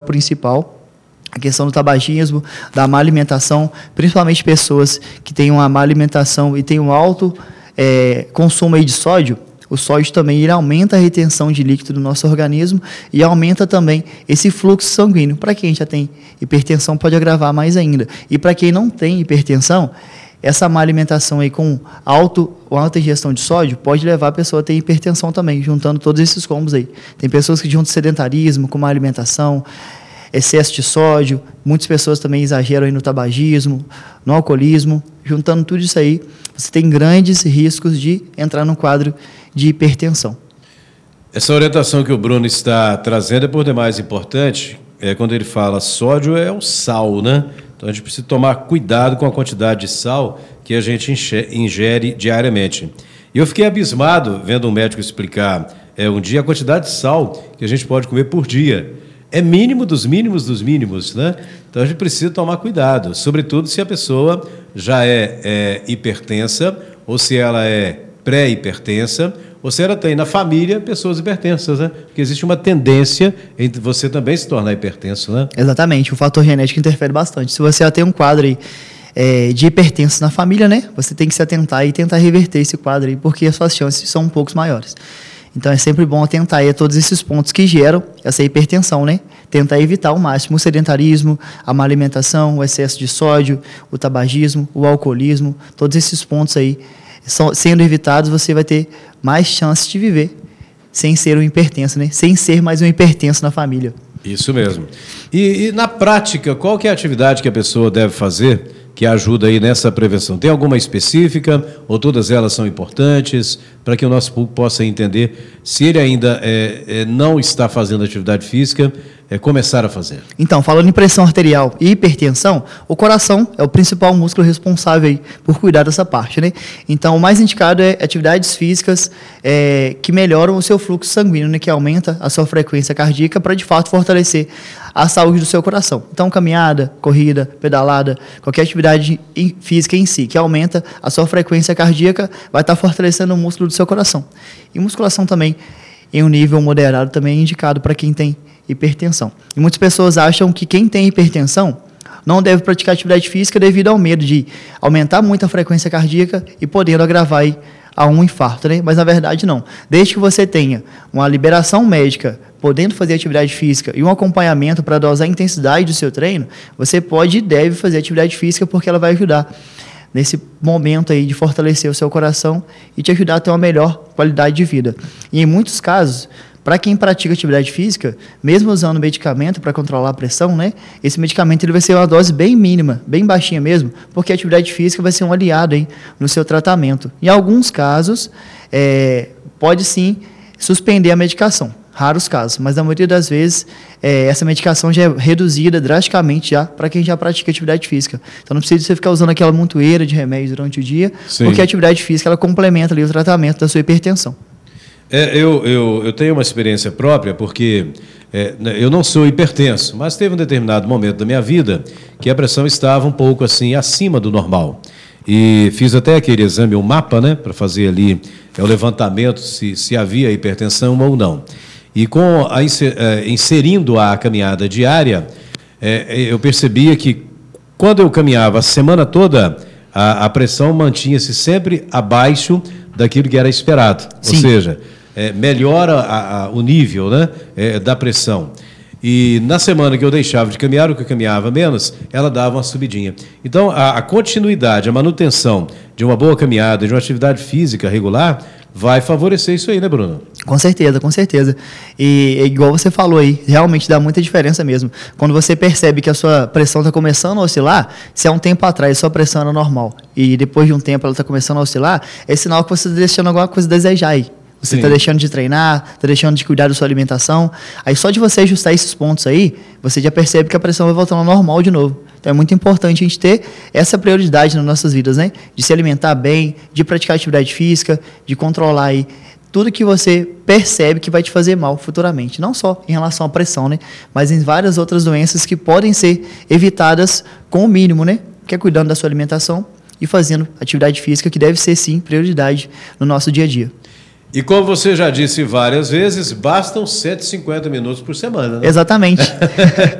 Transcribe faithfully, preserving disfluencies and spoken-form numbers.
principal. A questão do tabagismo, da má alimentação, principalmente pessoas que têm uma má alimentação e têm um alto é, consumo aí de sódio. O sódio também ele aumenta a retenção de líquido do nosso organismo e aumenta também esse fluxo sanguíneo. Para quem já tem hipertensão, pode agravar mais ainda. E para quem não tem hipertensão, essa má alimentação aí com alto, alta ingestão de sódio pode levar a pessoa a ter hipertensão também, juntando todos esses combos aí. Tem pessoas que juntam sedentarismo com má alimentação, excesso de sódio, muitas pessoas também exageram aí no tabagismo, no alcoolismo. Juntando tudo isso aí, você tem grandes riscos de entrar num quadro de hipertensão. Essa orientação que o Bruno está trazendo é por demais importante. É quando ele fala sódio é o sal, né? Então a gente precisa tomar cuidado com a quantidade de sal que a gente ingere diariamente. E eu fiquei abismado vendo um médico explicar é, um dia a quantidade de sal que a gente pode comer por dia. É mínimo dos mínimos dos mínimos, né? Então a gente precisa tomar cuidado, sobretudo se a pessoa já é, é hipertensa, ou se ela é pré-hipertensa, ou se ela tem na família pessoas hipertensas, né? Porque existe uma tendência entre você também se tornar hipertenso, né? Exatamente, o fator genético interfere bastante. Se você já tem um quadro aí, é, de hipertenso na família, né? Você tem que se atentar e tentar reverter esse quadro aí, porque as suas chances são um pouco maiores. Então, é sempre bom atentar a todos esses pontos que geram essa hipertensão, né? Tentar evitar ao máximo o sedentarismo, a má alimentação, o excesso de sódio, o tabagismo, o alcoolismo, todos esses pontos aí, sendo evitados, você vai ter mais chances de viver sem ser um hipertenso, né? Sem ser mais um hipertenso na família. Isso mesmo. E, e na prática, qual que é a atividade que a pessoa deve fazer que ajuda aí nessa prevenção? Tem alguma específica ou todas elas são importantes para que o nosso público possa entender se ele ainda é, é, não está fazendo atividade física, é começar a fazer? Então, falando em pressão arterial e hipertensão, o coração é o principal músculo responsável aí por cuidar dessa parte, né? Então, o mais indicado é atividades físicas é, que melhoram o seu fluxo sanguíneo, né? Que aumenta a sua frequência cardíaca para, de fato, fortalecer a saúde do seu coração. Então, caminhada, corrida, pedalada, qualquer atividade física em si que aumenta a sua frequência cardíaca vai estar fortalecendo o músculo do seu coração. E musculação também, em um nível moderado, também é indicado para quem tem hipertensão. E muitas pessoas acham que quem tem hipertensão não deve praticar atividade física devido ao medo de aumentar muito a frequência cardíaca e podendo agravar aí a um infarto, né? Mas na verdade não. Desde que você tenha uma liberação médica, podendo fazer atividade física e um acompanhamento para dosar a intensidade do seu treino, você pode e deve fazer atividade física porque ela vai ajudar nesse momento aí de fortalecer o seu coração e te ajudar a ter uma melhor qualidade de vida. E em muitos casos, para quem pratica atividade física, mesmo usando medicamento para controlar a pressão, né, esse medicamento ele vai ser uma dose bem mínima, bem baixinha mesmo, porque a atividade física vai ser um aliado aí no seu tratamento. Em alguns casos, é, pode sim suspender a medicação, raros casos, mas na maioria das vezes é, essa medicação já é reduzida drasticamente já para quem já pratica atividade física. Então não precisa você ficar usando aquela montoeira de remédios durante o dia, sim, porque a atividade física ela complementa ali o tratamento da sua hipertensão. É, eu, eu, eu tenho uma experiência própria, porque é, eu não sou hipertenso, mas teve um determinado momento da minha vida que a pressão estava um pouco assim acima do normal. E fiz até aquele exame, o mapa, né, para fazer ali é, o levantamento se, se havia hipertensão ou não. E com a, inserindo a caminhada diária, é, eu percebia que quando eu caminhava a semana toda, a, a pressão mantinha-se sempre abaixo daquilo que era esperado. Sim. Ou seja, é, melhora a, a, o nível, né, é, da pressão. E na semana que eu deixava de caminhar, ou que eu caminhava menos, ela dava uma subidinha. Então, a, a continuidade, a manutenção de uma boa caminhada, de uma atividade física regular, vai favorecer isso aí, né, Bruno? Com certeza, com certeza. E igual você falou aí, realmente dá muita diferença mesmo. Quando você percebe que a sua pressão está começando a oscilar, se há um tempo atrás a sua pressão era normal e depois de um tempo ela está começando a oscilar, é sinal que você está deixando alguma coisa a desejar aí. Você está deixando de treinar, está deixando de cuidar da sua alimentação. Aí só de você ajustar esses pontos aí, você já percebe que a pressão vai voltando ao normal de novo. Então é muito importante a gente ter essa prioridade nas nossas vidas, né? De se alimentar bem, de praticar atividade física, de controlar aí tudo que você percebe que vai te fazer mal futuramente. Não só em relação à pressão, né? Mas em várias outras doenças que podem ser evitadas com o mínimo, né? Que é cuidando da sua alimentação e fazendo atividade física, que deve ser sim prioridade no nosso dia a dia. E como você já disse várias vezes, bastam cento e cinquenta minutos por semana, né? Exatamente.